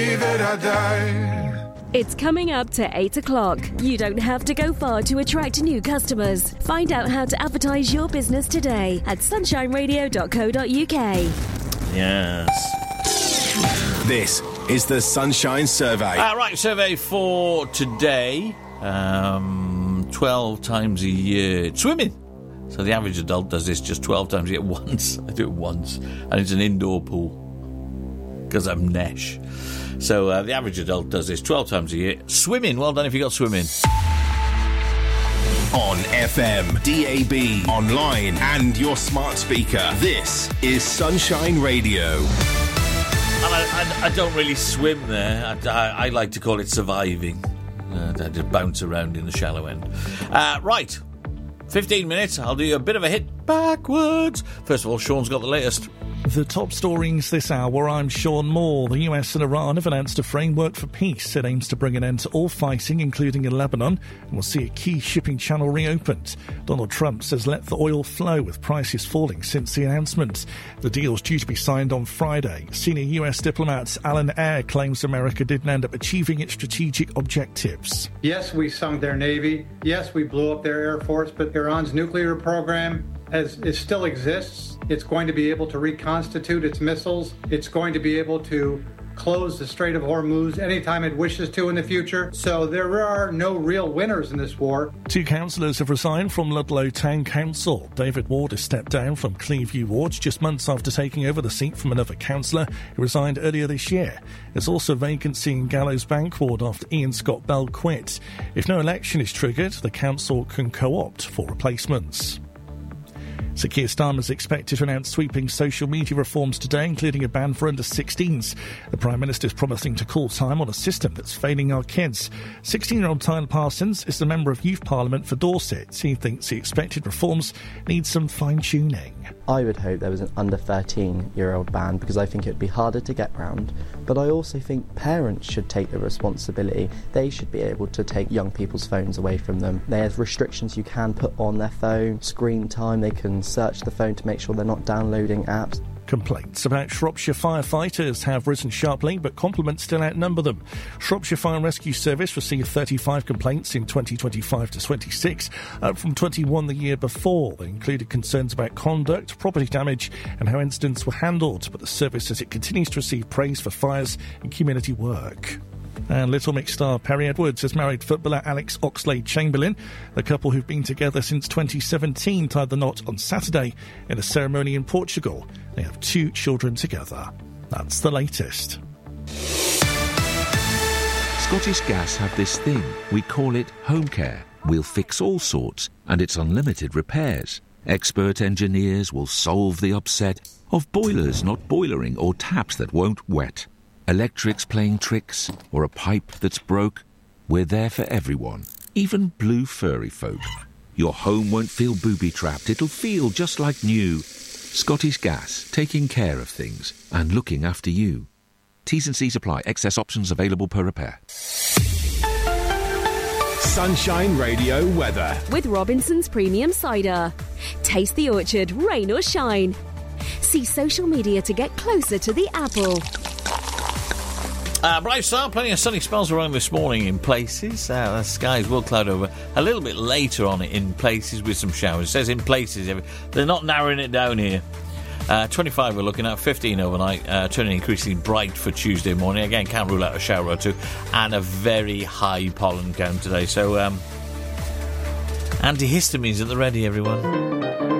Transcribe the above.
that I die. It's coming up to 8 o'clock. You don't have to go far to attract new customers. Find out how to advertise your business today at sunshineradio.co.uk. Yes. This is the Sunshine Survey. Right, survey for today. 12 times a year. Swimming. So the average adult does this just 12 times a year once. I do it once. And it's an indoor pool. Because I'm Nesh. So the average adult does this 12 times a year. Swimming. Well done if you got swimming. On FM, DAB, online and your smart speaker. This is Sunshine Radio. And I don't really swim there. I like to call it surviving. I just bounce around in the shallow end. Right. 15 minutes. I'll do you a bit of a hit backwards. First of all, Sean's got the latest. The top stories this hour, I'm Sean Moore. The US and Iran have announced a framework for peace. It aims to bring an end to all fighting, including in Lebanon, and will see a key shipping channel reopened. Donald Trump says let the oil flow, with prices falling since the announcement. The deal's due to be signed on Friday. Senior US diplomat Alan Eyre claims America didn't end up achieving its strategic objectives. Yes, we sunk their Navy. Yes, we blew up their Air Force, but Iran's nuclear program still exists. It's going to be able to reconstitute its missiles. It's going to be able to close the Strait of Hormuz anytime it wishes to in the future. So there are no real winners in this war. 2 councillors have resigned from Ludlow Town Council. David Ward has stepped down from Clearview Ward just months after taking over the seat from another councillor who resigned earlier this year. There's also a vacancy in Gallows Bank Ward after Ian Scott Bell quit. If no election is triggered, the council can co-opt for replacements. Sir Keir Starmer is expected to announce sweeping social media reforms today, including a ban for under-16s. The Prime Minister is promising to call time on a system that's failing our kids. 16-year-old Tyler Parsons is the Member of Youth Parliament for Dorset. He thinks the expected reforms need some fine-tuning. I would hope there was an under-13-year-old ban because I think it would be harder to get round. But I also think parents should take the responsibility. They should be able to take young people's phones away from them. There's restrictions you can put on their phone, screen time, they can search the phone to make sure they're not downloading apps. Complaints about Shropshire firefighters have risen sharply, but compliments still outnumber them. Shropshire Fire and Rescue Service received 35 complaints in 2025 to 26, up from 21 the year before. They included concerns about conduct, property damage and how incidents were handled, but the service says it continues to receive praise for fires and community work. And Little Mix star Perry Edwards has married footballer Alex Oxlade-Chamberlain. The couple, who've been together since 2017, tied the knot on Saturday in a ceremony in Portugal. They have 2 children together. That's the latest. Scottish Gas have this thing. We call it home care. We'll fix all sorts, and it's unlimited repairs. Expert engineers will solve the upset of boilers not boilering or taps that won't wet. Electrics playing tricks, or a pipe that's broke. We're there for everyone, even blue furry folk. Your home won't feel booby-trapped, it'll feel just like new. Scottish Gas, taking care of things and looking after you. T's and C's apply. Excess options available per repair. Sunshine Radio weather. With Robinson's Premium Cider. Taste the orchard, rain or shine. See social media to get closer to the apple. Bright start, plenty of sunny spells around this morning in places. The skies will cloud over a little bit later on in places with some showers. It says in places, they're not narrowing it down here. 25 we're looking at, 15 overnight, turning increasingly bright for Tuesday morning. Again, can't rule out a shower or two, and a very high pollen count today. So, antihistamines at the ready, everyone.